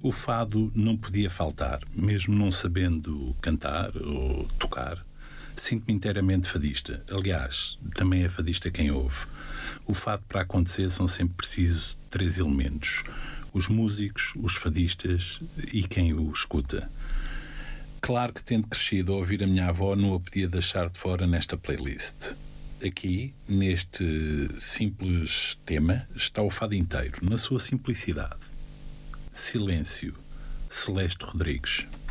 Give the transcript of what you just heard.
O fado não podia faltar, mesmo não sabendo cantar ou tocar. Sinto-me inteiramente fadista. Aliás, também é fadista quem ouve. O fado, para acontecer, são sempre precisos 3 elementos: os músicos, os fadistas e quem o escuta. Claro que, tendo crescido a ouvir a minha avó, não a podia deixar de fora nesta playlist. Aqui, neste simples tema, está o fado inteiro, na sua simplicidade. Silêncio, Celeste Rodrigues.